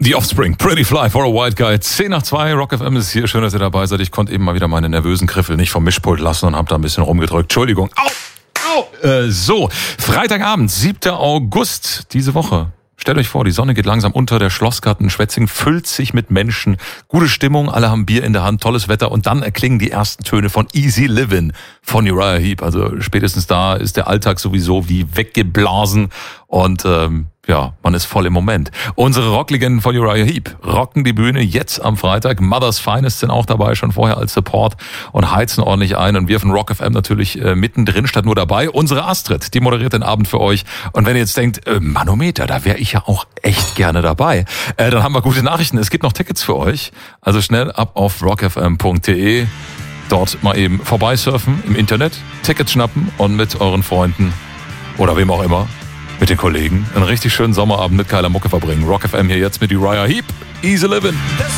Die Offspring, Pretty Fly for a White Guy. 10:02, Rock FM ist hier. Schön, dass ihr dabei seid. Ich konnte eben mal wieder meine nervösen Griffel nicht vom Mischpult lassen und habe da ein bisschen rumgedrückt. Entschuldigung. Au! So, Freitagabend, 7. August, diese Woche. Stellt euch vor, die Sonne geht langsam unter, der Schlossgarten Schwetzingen füllt sich mit Menschen. Gute Stimmung, alle haben Bier in der Hand, tolles Wetter und dann erklingen die ersten Töne von Easy Livin' von Uriah Heep. Also spätestens da ist der Alltag sowieso wie weggeblasen und man ist voll im Moment. Unsere Rocklegenden von Uriah Heep rocken die Bühne jetzt am Freitag. Mother's Finest sind auch dabei, schon vorher als Support und heizen ordentlich ein. Und wir von Rock FM natürlich mittendrin statt nur dabei. Unsere Astrid, die moderiert den Abend für euch. Und wenn ihr jetzt denkt, Manometer, da wäre ich ja auch echt gerne dabei, dann haben wir gute Nachrichten. Es gibt noch Tickets für euch. Also schnell ab auf rockfm.de. Dort mal eben vorbeisurfen im Internet, Tickets schnappen und mit euren Freunden oder wem auch immer, mit den Kollegen, einen richtig schönen Sommerabend mit geiler Mucke verbringen. Rock FM hier jetzt mit Uriah Heep. Easy Livin'.